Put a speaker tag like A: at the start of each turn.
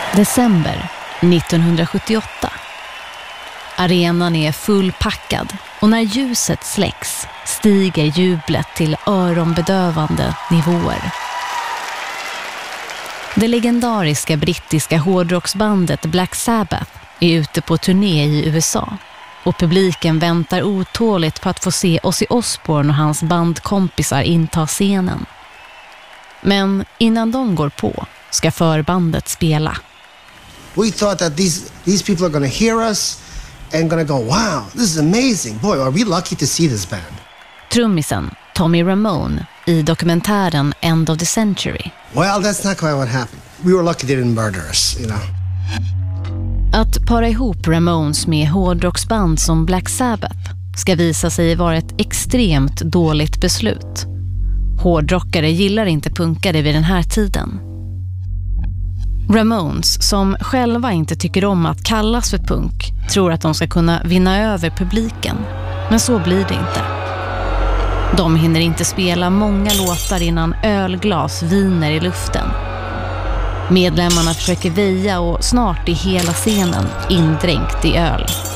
A: December 1978. Arenan är fullpackad och när ljuset släcks stiger jublet till öronbedövande nivåer. Det legendariska brittiska hårdrocksbandet Black Sabbath är ute på turné i USA och publiken väntar otåligt på att få se Ozzy Osbourne och hans bandkompisar inta scenen. Men innan de går på ska förbandet spela.
B: We thought that these people are going to hear us and going to go, wow, this is amazing. Boy, are we lucky to see this band.
A: Trummisen Tommy Ramone i dokumentären End of the Century.
B: Well, that's not quite what happened. We were lucky they didn't murder us, you know.
A: Att para ihop Ramones med hårdrocksband som Black Sabbath ska visa sig vara ett extremt dåligt beslut. Hårdrockare gillar inte punkare vid den här tiden. Ramones, som själva inte tycker om att kallas för punk, tror att de ska kunna vinna över publiken. Men så blir det inte. De hinner inte spela många låtar innan ölglas viner i luften. Medlemmarna försöker väja och snart är hela scenen indränkt i öl.